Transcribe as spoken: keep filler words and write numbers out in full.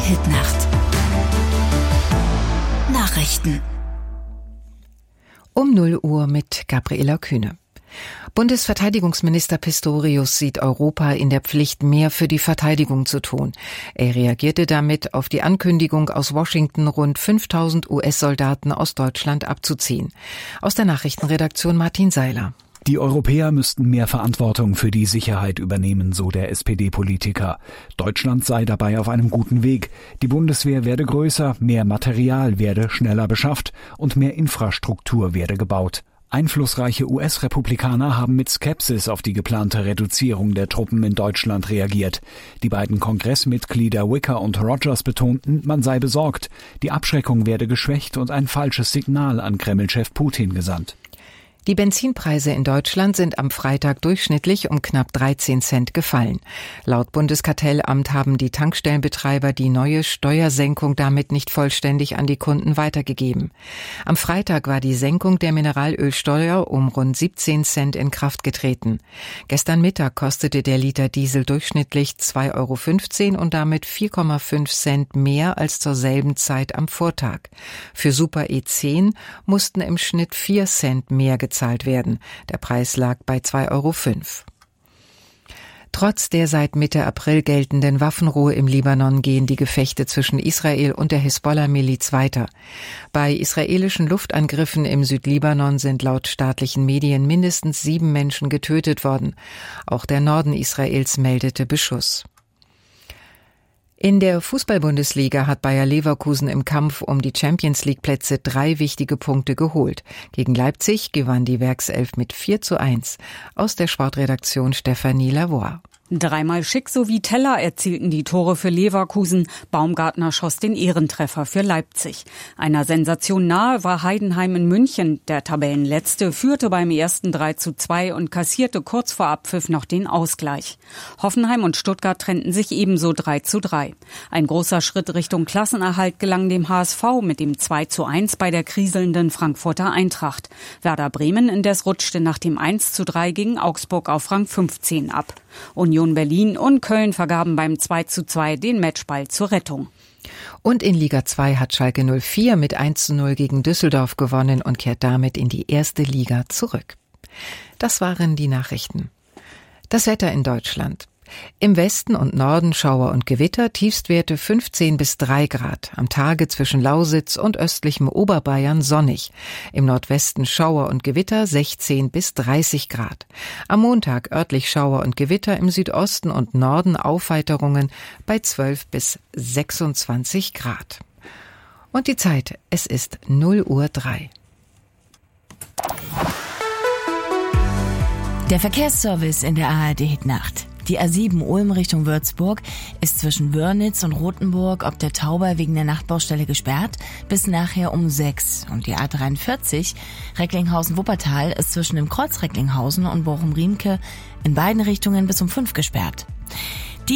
Hit-Nacht. Nachrichten. Um null Uhr mit Gabriela Kühne. Bundesverteidigungsminister Pistorius sieht Europa in der Pflicht, mehr für die Verteidigung zu tun. Er reagierte damit auf die Ankündigung aus Washington, rund fünftausend U S-Soldaten aus Deutschland abzuziehen. Aus der Nachrichtenredaktion Martin Seiler. Die Europäer müssten mehr Verantwortung für die Sicherheit übernehmen, so der S P D-Politiker. Deutschland sei dabei auf einem guten Weg. Die Bundeswehr werde größer, mehr Material werde schneller beschafft und mehr Infrastruktur werde gebaut. Einflussreiche U S-Republikaner haben mit Skepsis auf die geplante Reduzierung der Truppen in Deutschland reagiert. Die beiden Kongressmitglieder Wicker und Rogers betonten, man sei besorgt. Die Abschreckung werde geschwächt und ein falsches Signal an Kreml-Chef Putin gesandt. Die Benzinpreise in Deutschland sind am Freitag durchschnittlich um knapp dreizehn Cent gefallen. Laut Bundeskartellamt haben die Tankstellenbetreiber die neue Steuersenkung damit nicht vollständig an die Kunden weitergegeben. Am Freitag war die Senkung der Mineralölsteuer um rund siebzehn Cent in Kraft getreten. Gestern Mittag kostete der Liter Diesel durchschnittlich zwei Euro fünfzehn und damit vier Komma fünf Cent mehr als zur selben Zeit am Vortag. Für Super E zehn mussten im Schnitt vier Cent mehr gezahlt werden. Der Preis lag bei zwei Euro fünf. Trotz der seit Mitte April geltenden Waffenruhe im Libanon gehen die Gefechte zwischen Israel und der Hisbollah-Miliz weiter. Bei israelischen Luftangriffen im Südlibanon sind laut staatlichen Medien mindestens sieben Menschen getötet worden. Auch der Norden Israels meldete Beschuss. In der Fußball-Bundesliga hat Bayer Leverkusen im Kampf um die Champions-League-Plätze drei wichtige Punkte geholt. Gegen Leipzig gewann die Werkself mit vier zu eins. Aus der Sportredaktion Stefanie Lavoie. Dreimal Schick sowie Teller erzielten die Tore für Leverkusen. Baumgartner schoss den Ehrentreffer für Leipzig. Einer Sensation nahe war Heidenheim in München. Der Tabellenletzte führte beim ersten drei zu zwei und kassierte kurz vor Abpfiff noch den Ausgleich. Hoffenheim und Stuttgart trennten sich ebenso drei zu drei. Ein großer Schritt Richtung Klassenerhalt gelang dem H S V mit dem zwei zu eins bei der kriselnden Frankfurter Eintracht. Werder Bremen indes rutschte nach dem eins zu drei gegen Augsburg auf Rang fünfzehn ab. Union Berlin und Köln vergaben beim zwei zu zwei den Matchball zur Rettung. Und in Liga zwei hat Schalke null vier mit eins zu null gegen Düsseldorf gewonnen und kehrt damit in die erste Liga zurück. Das waren die Nachrichten. Das Wetter in Deutschland. Im Westen und Norden Schauer und Gewitter, Tiefstwerte fünfzehn bis drei Grad. Am Tage zwischen Lausitz und östlichem Oberbayern sonnig. Im Nordwesten Schauer und Gewitter sechzehn bis dreißig Grad. Am Montag örtlich Schauer und Gewitter, im Südosten und Norden Aufheiterungen bei zwölf bis sechsundzwanzig Grad. Und die Zeit, es ist null Uhr drei. Der Verkehrsservice in der A R D-Hit-Nacht. Die A sieben Ulm Richtung Würzburg ist zwischen Wörnitz und Rothenburg ob der Tauber wegen der Nachtbaustelle gesperrt bis nachher um sechs. Und die A dreiundvierzig Recklinghausen-Wuppertal ist zwischen dem Kreuz Recklinghausen und Bochum-Riemke in beiden Richtungen bis um fünf gesperrt.